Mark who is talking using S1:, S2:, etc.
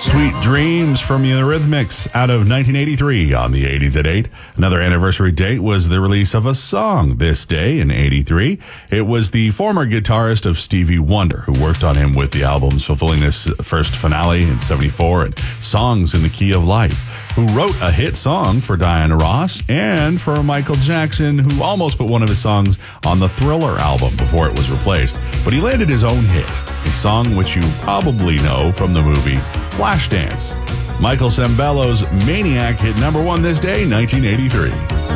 S1: Sweet Dreams from Eurythmics out of 1983 on the 80s at 8. Another anniversary date was the release of a song this day in 83. It was the former guitarist of Stevie Wonder who worked on him with the albums Fulfilling This First Finale in 74 and Songs in the Key of Life, who wrote a hit song for Diana Ross and for Michael Jackson, who almost put one of his songs on the Thriller album before it was replaced. But he landed his own hit, a song which you probably know from the movie Flashdance. Michael Sembello's Maniac hit number one this day, 1983.